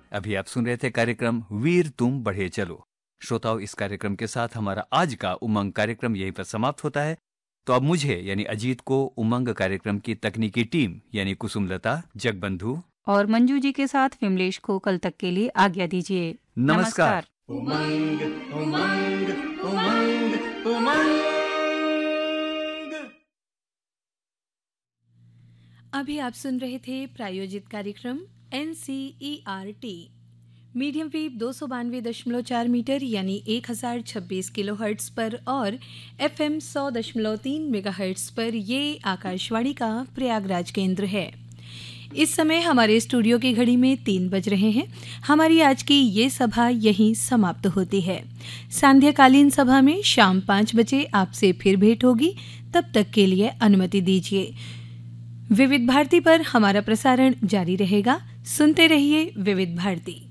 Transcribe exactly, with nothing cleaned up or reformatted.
अभी आप सुन रहे थे कार्यक्रम वीर तुम बढ़े चलो। श्रोताओं, इस कार्यक्रम के साथ हमारा आज का उमंग कार्यक्रम यहीं पर समाप्त होता है। तो अब मुझे यानी अजीत को उमंग कार्यक्रम की तकनीकी टीम यानी कुसुमलता, जगबंधु और मंजू जी के साथ विमलेश को कल तक के लिए आज्ञा दीजिए। नमस्कार। उमंग उमंग उमंग उमंग। अभी आप सुन रहे थे प्रायोजित कार्यक्रम N C E R T medium wave दो सौ बानवे दशमलव चार मीटर यानी एक हजार छब्बीस किलो हर्ट्स पर और एफ एम सौ दशमलव तीन मेगा हर्ट्स पर ये आकाशवाणी का प्रयागराज केंद्र है। इस समय हमारे स्टूडियो की घड़ी में तीन बज रहे हैं। हमारी आज की ये सभा यहीं समाप्त होती है। सांध्यकालीन सभा में शाम पाँच बजे आपसे फिर भेंट होगी। तब तक के लिए अनुमति दीजिए। विविध भारती पर हमारा प्रसारण जारी रहेगा। सुनते रहिए विविध भारती।